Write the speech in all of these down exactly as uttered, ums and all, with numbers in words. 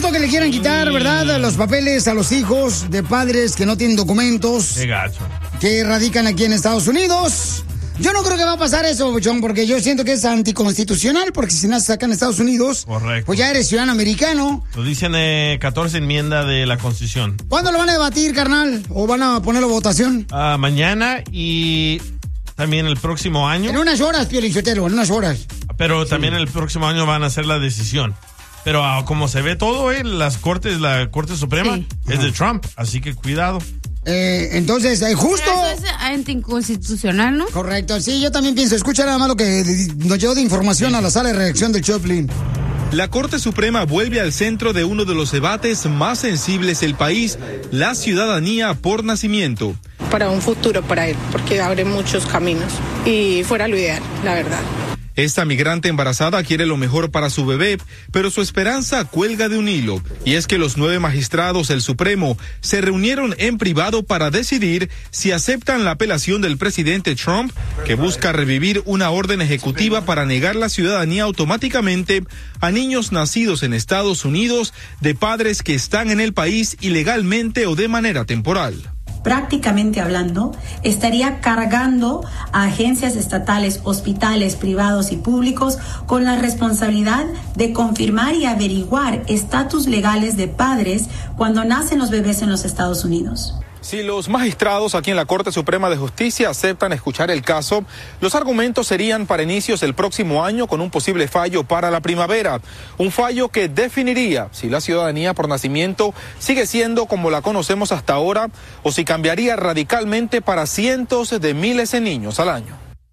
injusto que le quieran quitar, ¿verdad?, los papeles a los hijos de padres que no tienen documentos. Qué gacho. Que radican aquí en Estados Unidos. Yo no creo que va a pasar eso, John, porque yo siento que es anticonstitucional, porque si naces acá en Estados Unidos, correcto, pues ya eres ciudadano americano. Lo dicen eh, catorce enmienda de la Constitución. ¿Cuándo lo van a debatir, carnal? ¿O van a ponerlo a votación? Uh, mañana y también el próximo año. En unas horas, Pielichotelo, en unas horas. Pero también sí, el próximo año van a hacer la decisión. Pero uh, como se ve todo, eh, las cortes, la Corte Suprema sí, es Ajá. de Trump, así que cuidado. Eh, entonces, eh, justo... Pero eso es anticonstitucional, ¿no? Correcto, sí, yo también pienso. Escucha nada más lo que nos llegó de información sí. a la sala de redacción del Choplin. La Corte Suprema vuelve al centro de uno de los debates más sensibles del país, la ciudadanía por nacimiento. Para un futuro para él, porque abre muchos caminos y fuera lo ideal, la verdad. Esta migrante embarazada quiere lo mejor para su bebé, pero su esperanza cuelga de un hilo. Y es que los nueve magistrados del Supremo se reunieron en privado para decidir si aceptan la apelación del presidente Trump, que busca revivir una orden ejecutiva para negar la ciudadanía automáticamente a niños nacidos en Estados Unidos de padres que están en el país ilegalmente o de manera temporal. Prácticamente hablando, estaría cargando a agencias estatales, hospitales, privados y públicos con la responsabilidad de confirmar y averiguar estatus legales de padres cuando nacen los bebés en los Estados Unidos. Si los magistrados aquí en la Corte Suprema de Justicia aceptan escuchar el caso, los argumentos serían para inicios del próximo año con un posible fallo para la primavera. Un fallo que definiría si la ciudadanía por nacimiento sigue siendo como la conocemos hasta ahora o si cambiaría radicalmente para cientos de miles de niños al año.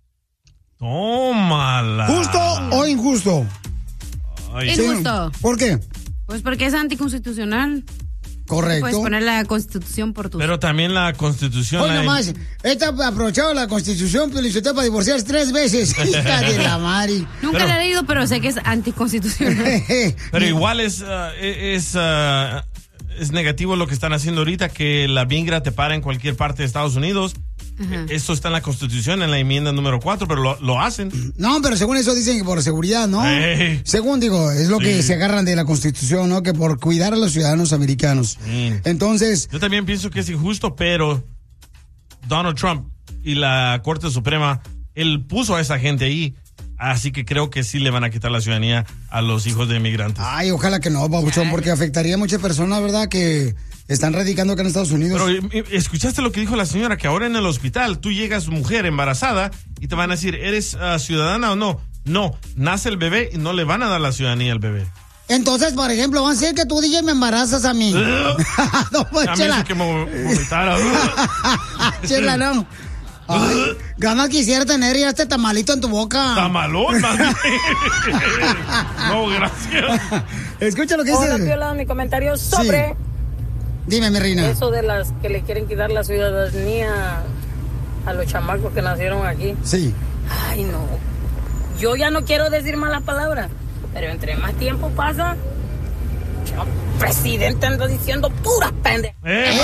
Tómala. ¿Justo o injusto? Ay, injusto. Sí. ¿Por qué? Pues porque es anticonstitucional. Correcto. Puedes poner la Constitución por tu... Pero también la Constitución... Hoy nomás, esta ha aprovechado la Constitución, pero se para divorciarse tres veces. Hija de la Mari. Nunca pero, la he leído, pero sé que es anticonstitucional. Pero igual es, uh, es, uh, es negativo lo que están haciendo ahorita, que la migra te para en cualquier parte de Estados Unidos. Ajá. Esto está en la Constitución, en la enmienda número cuatro, pero lo, lo hacen. No, pero según eso dicen que por seguridad, ¿no? Hey. Según digo, es lo sí. que se agarran de la Constitución, ¿no? Que por cuidar a los ciudadanos americanos. Sí. Entonces... Yo también pienso que es injusto, pero Donald Trump y la Corte Suprema, él puso a esa gente ahí. Así que creo que sí le van a quitar la ciudadanía a los hijos de inmigrantes. Ay, ojalá que no, babuchón, porque afectaría a muchas personas, ¿verdad? Que están radicando acá en Estados Unidos. Pero escuchaste lo que dijo la señora, que ahora en el hospital tú llegas mujer embarazada y te van a decir, ¿eres uh, ciudadana o no? No, nace el bebé y no le van a dar la ciudadanía al bebé. Entonces, por ejemplo, van a decir que tú, D J, me embarazas a mí. No, pues, a mí es que me vomitara. Chela, no. Ay, ganas quisiera tener ya este tamalito en tu boca. Tamalón, mami. No, gracias. Escucha lo que dice. Hola, Piola, mi comentario sobre... Sí. Dime, mi reina. Eso de las que le quieren quitar la ciudadanía a los chamacos que nacieron aquí. Sí. Ay, no. Yo ya no quiero decir malas palabras, pero entre más tiempo pasa, el presidente anda diciendo puras pendejas. ¡Eh!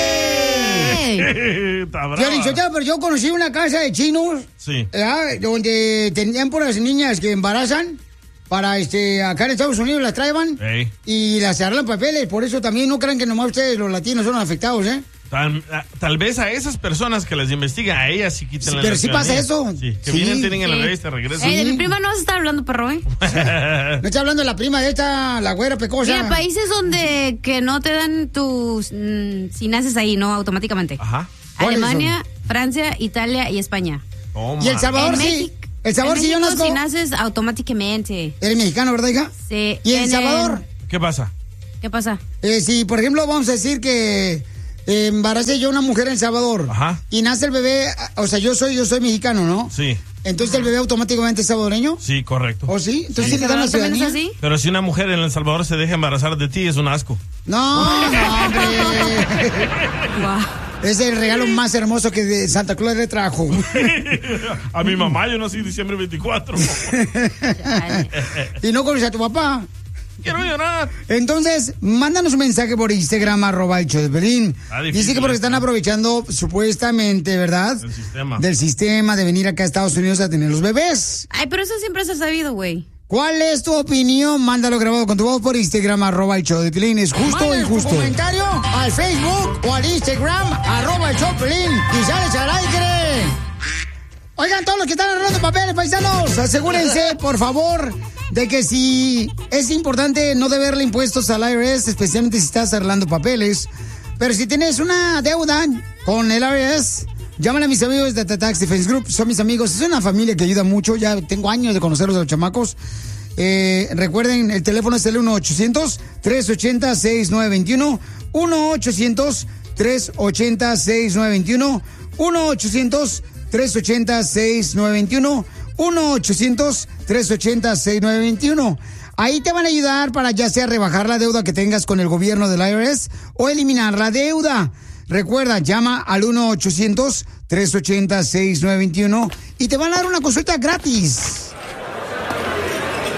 ¡Eh! Pero yo conocí una casa de chinos, sí, ¿eh? Donde tenían por las niñas que embarazan para este acá en Estados Unidos las traían hey. y las arreglan papeles. Por eso también no crean que nomás ustedes los latinos son afectados, ¿eh? Tal, tal vez a esas personas que las investigan, a ellas sí quiten sí, la pero sí pasa eso. Sí, que sí, vienen, tienen sí. en la revista, regresan. Eh, el prima no se está hablando, perro, ¿eh? No está hablando de la prima de esta, la güera pecosa. Mira, países donde que no te dan tus... Mmm, si naces ahí, ¿no? Automáticamente. Ajá. Alemania, Francia, Italia y España. Oh, y El Salvador en sí. México, El Salvador en sí México, yo nazco. si naces automáticamente. Eres mexicano, ¿verdad, hija? Sí. ¿Y en El Salvador? El... ¿Qué pasa? ¿Qué pasa? Eh, si, por ejemplo, vamos a decir que eh, embarace yo una mujer en El Salvador. Ajá. Y nace el bebé, o sea, yo soy yo soy mexicano, ¿no? Sí. Entonces el bebé automáticamente es salvadoreño. Sí, correcto. ¿O sí? Entonces sí le dan la ciudadanía. ¿Es así? Pero si una mujer en El Salvador se deja embarazar de ti, es un asco. No, no, hombre. Wow. Es el regalo más hermoso que de Santa Claus le trajo. A mi mamá yo nací diciembre veinticuatro. Y no conoces a tu papá. Quiero llorar. Entonces, mándanos un mensaje por Instagram, arroba el show de Pelín. Dice que porque están aprovechando, supuestamente, ¿verdad? Del sistema. Del sistema de venir acá a Estados Unidos a tener los bebés. Ay, pero eso siempre se ha sabido, güey. ¿Cuál es tu opinión? Mándalo grabado con tu voz por Instagram, arroba el show de Piolín. ¿Es justo o injusto? Tu comentario al Facebook o al Instagram, arroba el show de Piolín, y sales al aire. Oigan, todos los que están arreglando papeles, paisanos, asegúrense, por favor, de que si es importante no deberle impuestos al I R S, especialmente si estás arreglando papeles. Pero si tienes una deuda con el I R S, llámale a mis amigos de The Tax Defense Group. Son mis amigos, es una familia que ayuda mucho. Ya tengo años de conocerlos a los chamacos. Eh, recuerden, el teléfono es el uno ochocientos, tres ochenta, sesenta y nueve veintiuno. uno ochocientos, tres ochenta, sesenta y nueve veintiuno. uno ochocientos, tres ochenta, sesenta y nueve veintiuno. uno ochocientos, tres ochenta, sesenta y nueve veintiuno. Ahí te van a ayudar para ya sea rebajar la deuda que tengas con el gobierno del I R S o eliminar la deuda. Recuerda, llama al uno ochocientos, tres ochenta, sesenta y nueve veintiuno y te van a dar una consulta gratis.